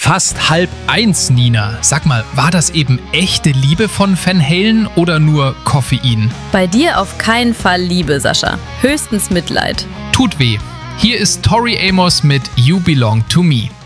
Fast 12:30, Nina. Sag mal, war das eben echte Liebe von Van Halen oder nur Koffein? Bei dir auf keinen Fall Liebe, Sascha. Höchstens Mitleid. Tut weh. Hier ist Tori Amos mit You Belong to Me.